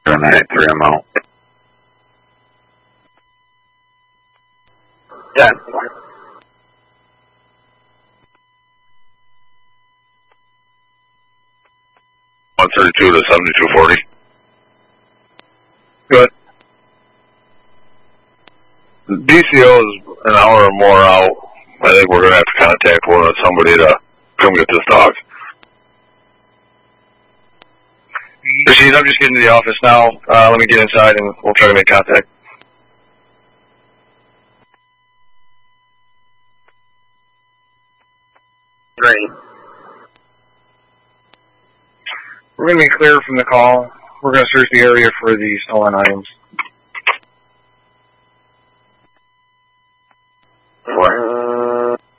983, I'm out. Yeah. 132 to 7240. Good. DCO is an hour or more out. I think we're going to have to contact somebody to come get this dog. Rashid, I'm just getting to the office now. Let me get inside and we'll try to make contact. Great. We're going to be clear from the call. We're going to search the area for the stolen items.